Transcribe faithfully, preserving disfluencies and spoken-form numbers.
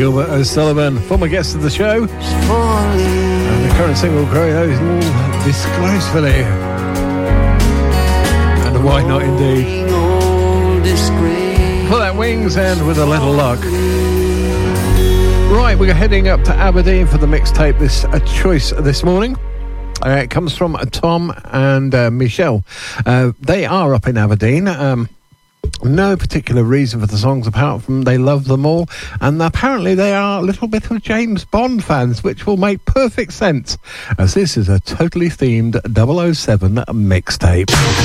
Gilbert O'Sullivan, former guest of the show, and the current single goes all disgracefully. And why not indeed? For that Wings and With a Little Luck. Right, we're heading up to Aberdeen for the mixtape. This a choice this morning. Uh, it comes from Tom and uh, Michelle. Uh, they are up in Aberdeen. Um, no particular reason for the songs apart from they love them all, and apparently they are a little bit of James Bond fans, which will make perfect sense, as this is a totally themed double oh seven mixtape.